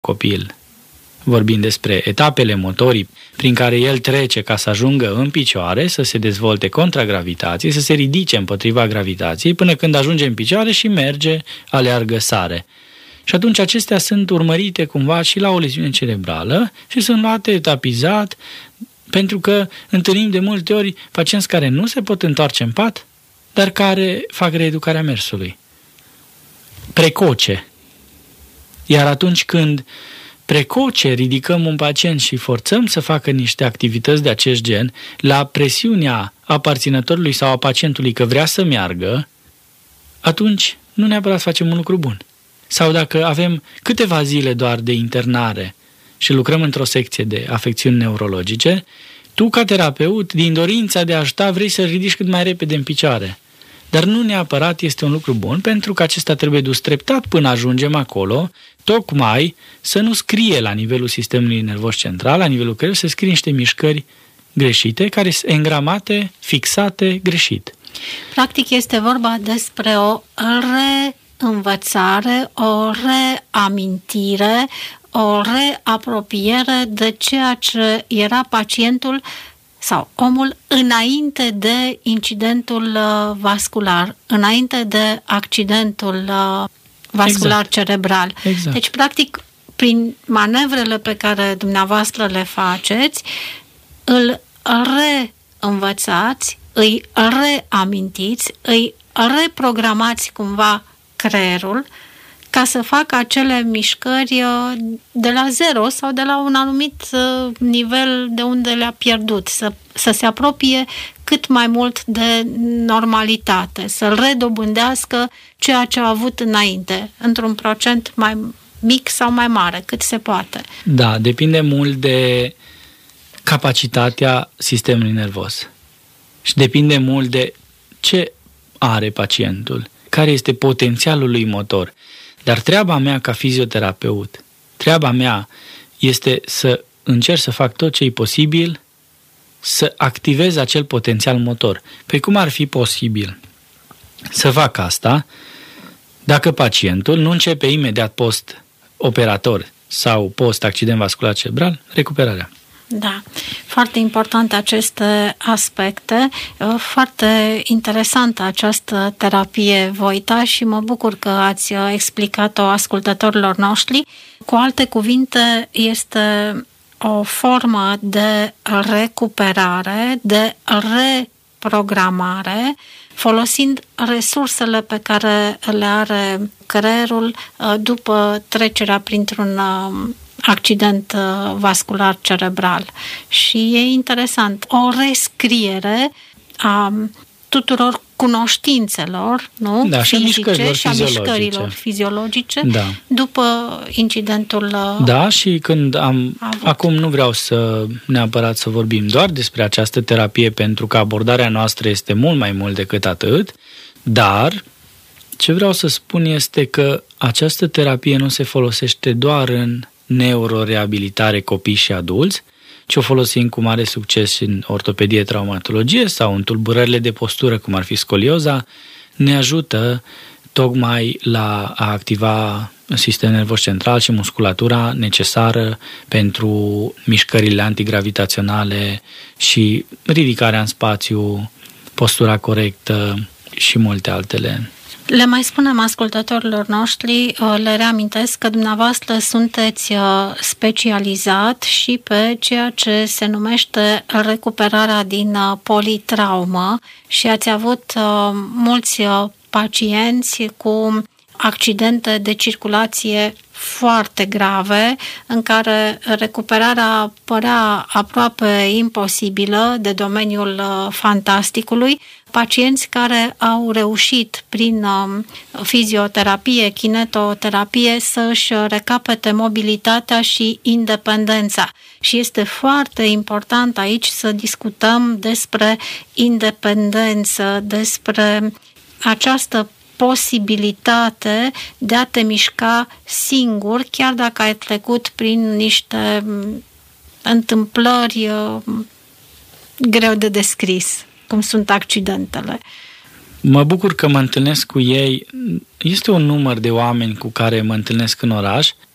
copil, vorbind despre etapele motorii prin care el trece ca să ajungă în picioare, să se dezvolte contra gravitației, să se ridice împotriva gravitației, până când ajunge în picioare și merge, aleargă, sare. Și atunci acestea sunt urmărite cumva și la o leziune cerebrală și sunt luate etapizat, pentru că întâlnim de multe ori pacienți care nu se pot întoarce în pat, dar care fac reeducarea mersului. Precoce. Iar atunci când precoce ridicăm un pacient și forțăm să facă niște activități de acest gen, la presiunea aparținătorului sau a pacientului că vrea să meargă, atunci nu neapărat facem un lucru bun. Sau dacă avem câteva zile doar de internare și lucrăm într-o secție de afecțiuni neurologice, tu, ca terapeut, din dorința de a ajuta, vrei să ridici cât mai repede în picioare. Dar nu neapărat este un lucru bun, pentru că acesta trebuie dus treptat până ajungem acolo, tocmai să nu scrie la nivelul sistemului nervos central, la nivelul creier, să scrie niște mișcări greșite, care sunt engramate, fixate, greșit. Practic este vorba despre o reînvățare, o reamintire, o reapropiere de ceea ce era pacientul sau omul înainte de incidentul vascular, înainte de accidentul vascular cerebral. Exact. Deci, practic, prin manevrele pe care dumneavoastră le faceți, îl reînvățați, îi reamintiți, îi reprogramați cumva creierul ca să facă acele mișcări de la zero sau de la un anumit nivel de unde le-a pierdut, să se apropie cât mai mult de normalitate, să-l redobândească ceea ce a avut înainte, într-un procent mai mic sau mai mare, cât se poate. Da, depinde mult de capacitatea sistemului nervos și depinde mult de ce are pacientul, care este potențialul lui motor. Dar treaba mea ca fizioterapeut, treaba mea este să încerc să fac tot ce e posibil să activez acel potențial motor. Păi cum ar fi posibil să fac asta dacă pacientul nu începe imediat post-operator sau post-accident vascular cerebral recuperarea? Da, foarte importante aceste aspecte, foarte interesantă această terapie Voita și mă bucur că ați explicat-o ascultătorilor noștri. Cu alte cuvinte, este o formă de recuperare, de reprogramare, folosind resursele pe care le are creierul după trecerea printr-un accident vascular cerebral. Și e interesant, o rescriere a tuturor cunoștințelor, nu? Da, fizice și a mișcărilor fiziologice da. După incidentul Da, și când acum nu vreau să neapărat să vorbim doar despre această terapie, pentru că abordarea noastră este mult mai mult decât atât, dar ce vreau să spun este că această terapie nu se folosește doar în neuroreabilitare copii și adulți, ci o folosim cu mare succes în ortopedie, traumatologie sau în tulburările de postură, cum ar fi scolioza, ne ajută tocmai la a activa sistemul nervos central și musculatura necesară pentru mișcările antigravitaționale și ridicarea în spațiu, postura corectă și multe altele. Le mai spunem ascultătorilor noștri, le reamintesc că dumneavoastră sunteți specializat și pe ceea ce se numește recuperarea din politraumă și ați avut mulți pacienți cu accidente de circulație foarte grave, în care recuperarea părea aproape imposibilă de domeniul fantasticului, pacienți care au reușit prin fizioterapie, kinetoterapie să-și recapete mobilitatea și independența. Și este foarte important aici să discutăm despre independență, despre această posibilitate de a te mișca singur, chiar dacă ai trecut prin niște întâmplări greu de descris, cum sunt accidentele. Mă bucur că mă întâlnesc cu ei. Este un număr de oameni cu care mă întâlnesc în oraș